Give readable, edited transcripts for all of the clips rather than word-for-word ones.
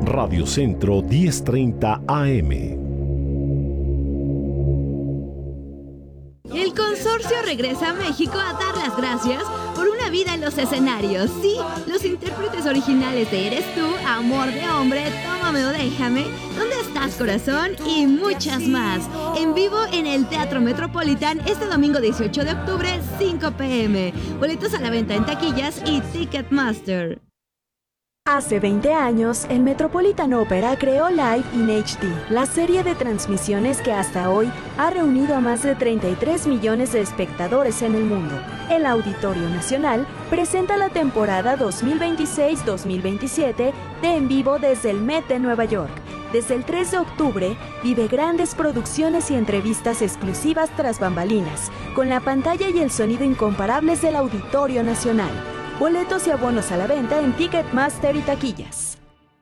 Radio Centro 1030 AM. El consorcio regresa a México a dar las gracias por una vida en los escenarios. Sí, los intérpretes originales de Eres Tú, Amor de Hombre, Tómame o Déjame, ¿Dónde estás, corazón? Y muchas más. En vivo en el Teatro Metropolitan este domingo 18 de octubre, 5 p.m. Boletos a la venta en taquillas y Ticketmaster. Hace 20 años, el Metropolitan Opera creó Live in HD, la serie de transmisiones que hasta hoy ha reunido a más de 33 millones de espectadores en el mundo. El Auditorio Nacional presenta la temporada 2026-2027 de En Vivo desde el Met de Nueva York. Desde el 3 de octubre, vive grandes producciones y entrevistas exclusivas tras bambalinas, con la pantalla y el sonido incomparables del Auditorio Nacional. Boletos y abonos a la venta en Ticketmaster y taquillas.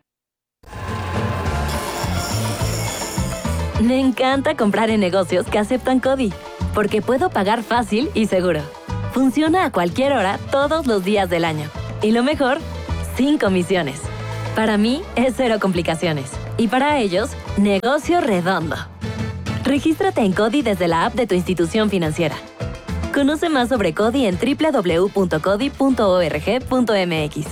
Me encanta comprar en negocios que aceptan CODI, porque puedo pagar fácil y seguro. Funciona a cualquier hora, todos los días del año. Y lo mejor, sin comisiones. Para mí, es cero complicaciones. Y para ellos, negocio redondo. Regístrate en CODI desde la app de tu institución financiera. Conoce más sobre CODI en www.codi.org.mx.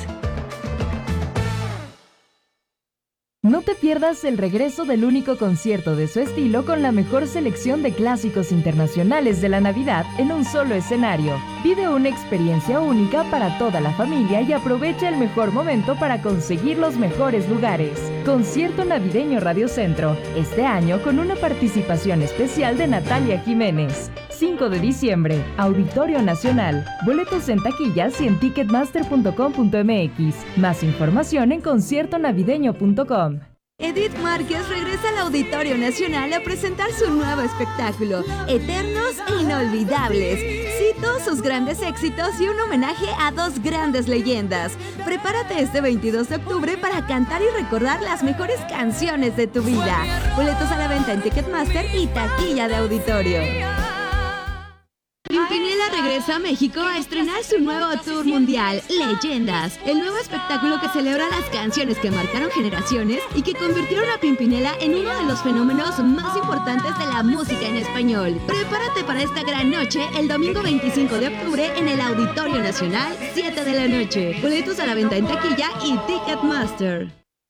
No te pierdas el regreso del único concierto de su estilo con la mejor selección de clásicos internacionales de la Navidad en un solo escenario. Vive una experiencia única para toda la familia y aprovecha el mejor momento para conseguir los mejores lugares. Concierto Navideño Radio Centro, este año con una participación especial de Natalia Jiménez. 5 de diciembre, Auditorio Nacional. Boletos en taquillas y en ticketmaster.com.mx. Más información en conciertonavideño.com. Edith Márquez regresa al Auditorio Nacional a presentar su nuevo espectáculo, Eternos e Inolvidables. Cito sus grandes éxitos y un homenaje a dos grandes leyendas. Prepárate este 22 de octubre para cantar y recordar las mejores canciones de tu vida. Boletos a la venta en Ticketmaster y taquilla de auditorio. Pimpinela regresa a México a estrenar su nuevo tour mundial, Leyendas, el nuevo espectáculo que celebra las canciones que marcaron generaciones y que convirtieron a Pimpinela en uno de los fenómenos más importantes de la música en español. Prepárate para esta gran noche el domingo 25 de octubre en el Auditorio Nacional, 7 de la noche. Boletos a la venta en taquilla y Ticketmaster.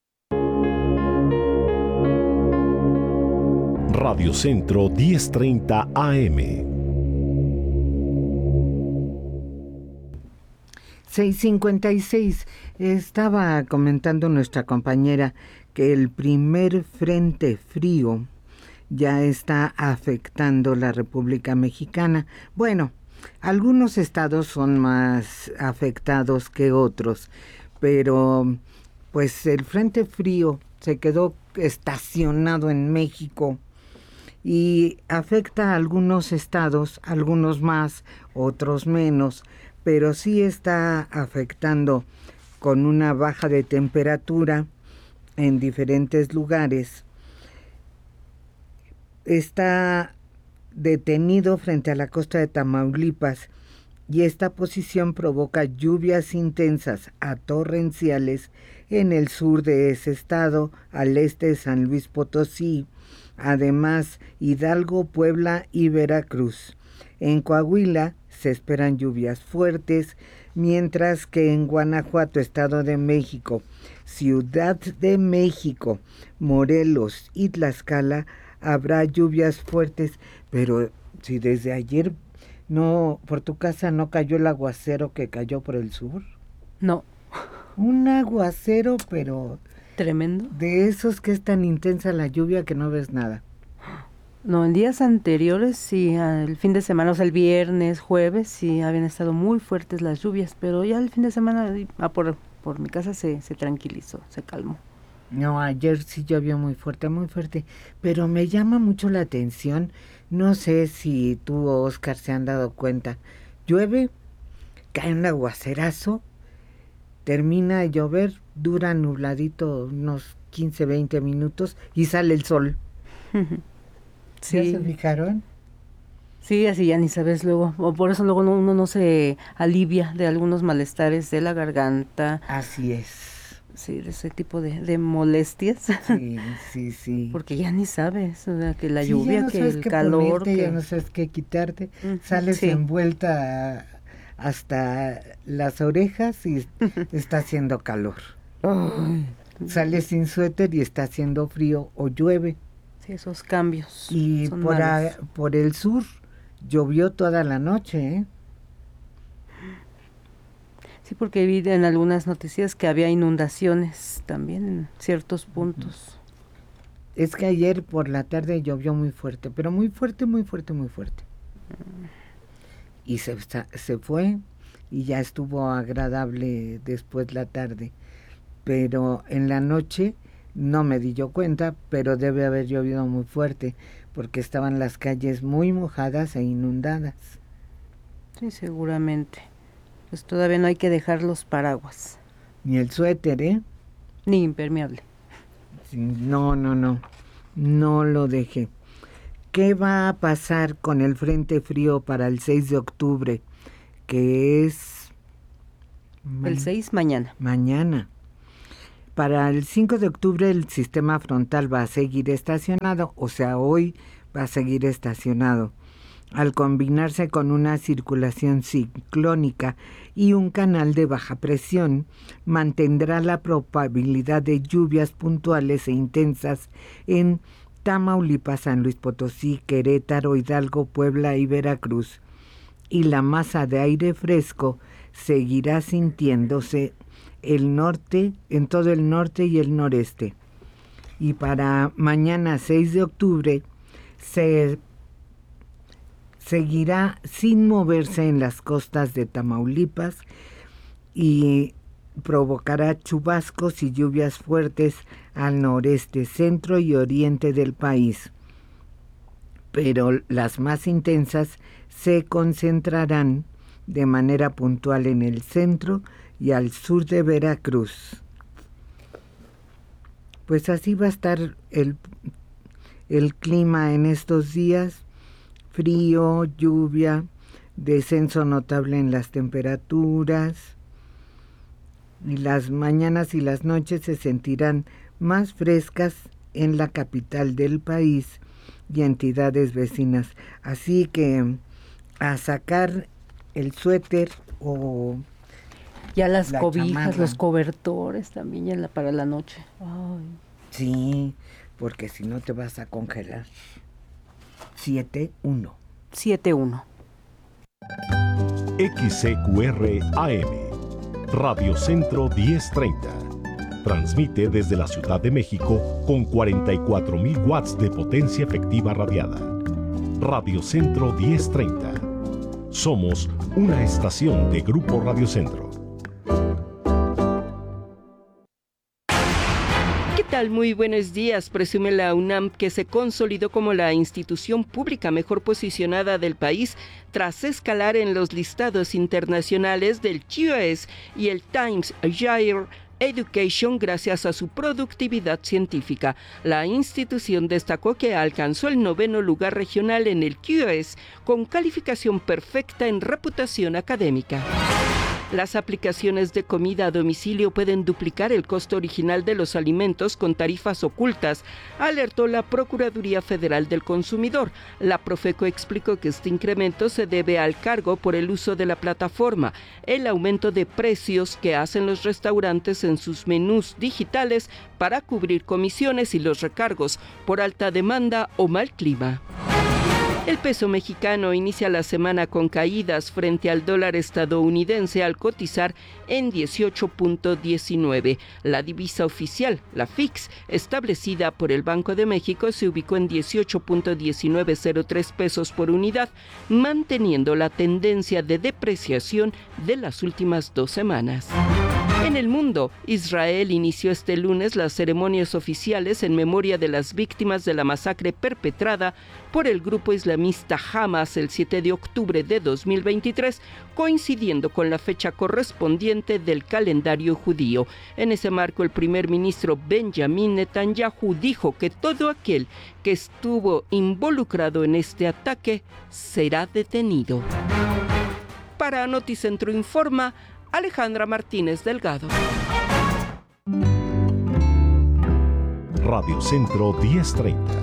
Radio Centro 1030 AM. 6:56. Estaba comentando nuestra compañera que el primer frente frío ya está afectando la República Mexicana. Bueno, algunos estados son más afectados que otros, pero pues el frente frío se quedó estacionado en México y afecta a algunos estados, algunos más, otros menos, pero sí está afectando con una baja de temperatura en diferentes lugares. Está detenido frente a la costa de Tamaulipas y esta posición provoca lluvias intensas a torrenciales en el sur de ese estado, al este de San Luis Potosí, además Hidalgo, Puebla y Veracruz. En Coahuila se esperan lluvias fuertes, mientras que en Guanajuato, Estado de México, Ciudad de México, Morelos y Tlaxcala habrá lluvias fuertes. Pero si desde ayer no, por tu casa no cayó el aguacero que cayó por el sur. No. Un aguacero, pero tremendo. De esos que es tan intensa la lluvia que no ves nada. No, en días anteriores, sí, el fin de semana, o sea, el viernes, jueves, sí, habían estado muy fuertes las lluvias, pero ya el fin de semana, por mi casa se tranquilizó, se calmó. No, ayer sí llovió muy fuerte, pero me llama mucho la atención, no sé si tú o Oscar se han dado cuenta, llueve, cae un aguacerazo, termina de llover, dura nubladito unos 15, 20 minutos y sale el sol. Sí. ¿Ya se fijaron? Sí, así ya ni sabes luego, o por eso luego uno no se alivia de algunos malestares de la garganta. Así es. Sí, de ese tipo de molestias. Sí. Porque ya ni sabes, o sea, que la Sí, lluvia, ya no que sabes el qué calor, ponerte, que... ya no sabes qué quitarte. Sales sí. envuelta hasta las orejas y está haciendo calor. Ay, Sales sin suéter y está haciendo frío o llueve. sí, esos cambios Y son malos. por el sur llovió toda la noche, ¿eh? Sí, porque vi en algunas noticias que había inundaciones también en ciertos puntos. Es que ayer por la tarde llovió muy fuerte, pero muy fuerte, muy fuerte, muy fuerte. Y se fue y ya estuvo agradable después la tarde. Pero en la noche no me di yo cuenta, pero debe haber llovido muy fuerte, porque estaban las calles muy mojadas e inundadas. Sí, seguramente. Pues todavía no hay que dejar los paraguas. Ni el suéter, ¿eh? Ni impermeable. Sí, no lo dejé. ¿Qué va a pasar con el Frente Frío para el 6 de octubre? Que es... El 6 mañana. Mañana. Para el 5 de octubre el sistema frontal va a seguir estacionado, o sea, hoy va a seguir estacionado. Al combinarse con una circulación ciclónica y un canal de baja presión, mantendrá la probabilidad de lluvias puntuales e intensas en Tamaulipas, San Luis Potosí, Querétaro, Hidalgo, Puebla y Veracruz. Y la masa de aire fresco seguirá sintiéndose en todo el norte y el noreste. Y para mañana 6 de octubre se seguirá sin moverse en las costas de Tamaulipas y provocará chubascos y lluvias fuertes al noreste, centro y oriente del país. Pero las más intensas se concentrarán de manera puntual en el centro y al sur de Veracruz. Pues así va a estar el clima en estos días. Frío, lluvia, descenso notable en las temperaturas, y las mañanas y las noches se sentirán más frescas en la capital del país y entidades vecinas. Así que a sacar el suéter o ya las la cobijas, chamarra. Los cobertores también ya para la noche. Ay. Sí, porque si no te vas a congelar. 7-1. XCQR AM, Radio Centro 1030. Transmite desde la Ciudad de México con 44,000 watts de potencia efectiva radiada. Radio Centro 1030. Somos una estación de Grupo Radio Centro. ¿Qué tal? Muy buenos días. Presume la UNAM que se consolidó como la institución pública mejor posicionada del país tras escalar en los listados internacionales del QS y el Times Higher Education gracias a su productividad científica. La institución destacó que alcanzó el 9º lugar regional en el QS con calificación perfecta en reputación académica. Las aplicaciones de comida a domicilio pueden duplicar el costo original de los alimentos con tarifas ocultas, alertó la Procuraduría Federal del Consumidor. La Profeco explicó que este incremento se debe al cargo por el uso de la plataforma, el aumento de precios que hacen los restaurantes en sus menús digitales para cubrir comisiones y los recargos por alta demanda o mal clima. El peso mexicano inicia la semana con caídas frente al dólar estadounidense al cotizar en 18.19. La divisa oficial, la FIX, establecida por el Banco de México, se ubicó en 18.1903 pesos por unidad, manteniendo la tendencia de depreciación de las últimas 2 semanas. En el mundo, Israel inició este lunes las ceremonias oficiales en memoria de las víctimas de la masacre perpetrada por el grupo islamista Hamas el 7 de octubre de 2023, coincidiendo con la fecha correspondiente del calendario judío. En ese marco, el primer ministro Benjamin Netanyahu dijo que todo aquel que estuvo involucrado en este ataque será detenido. Para Noticentro Informa, Alejandra Martínez Delgado. Radio Centro 1030.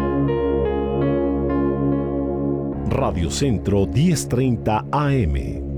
Radio Centro 1030 AM.